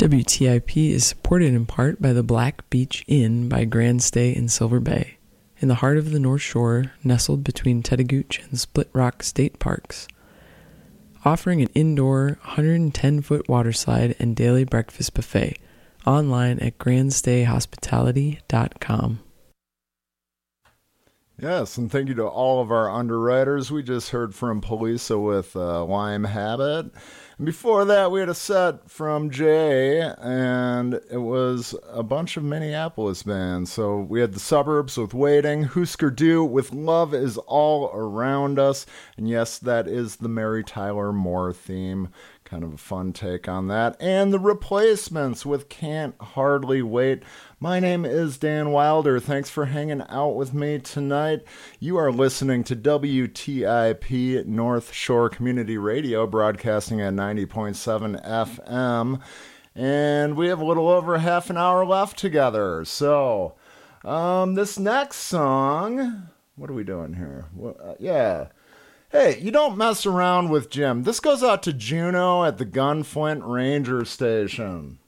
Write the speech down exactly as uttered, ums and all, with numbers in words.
W T I P is supported in part by the Black Beach Inn by Grand Stay in Silver Bay, in the heart of the North Shore, nestled between Tetegooch and Split Rock State Parks, offering an indoor one hundred ten foot water slide and daily breakfast buffet, online at grand stay hospitality dot com. Yes, and thank you to all of our underwriters. We just heard from Polisa with uh, Lime Habit. And before that, we had a set from Jay, and it was a bunch of Minneapolis bands. So we had the Suburbs with Waiting, Husker Du with Love Is All Around Us, and yes, that is the Mary Tyler Moore theme. Kind of a fun take on that. And the Replacements with Can't Hardly Wait. My name is Dan Wilder. Thanks for hanging out with me tonight. You are listening to W T I P North Shore Community Radio, broadcasting at ninety point seven F M. And we have a little over half an hour left together. So, um, this next song, what are we doing here? Well, uh, yeah. Hey, you don't mess around with Jim. This goes out to Juno at the Gunflint Ranger Station.